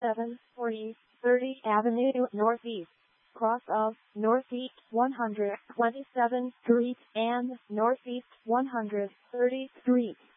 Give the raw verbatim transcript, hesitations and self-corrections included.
seven forty thirtieth Avenue Northeast, cross of Northeast one hundred twenty-seventh Street and Northeast one hundred thirtieth Street.